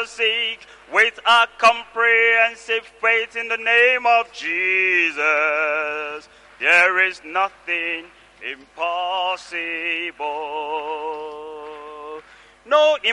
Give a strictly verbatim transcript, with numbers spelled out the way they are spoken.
the sick with a comprehensive faith in the name of Jesus. There is nothing impossible. No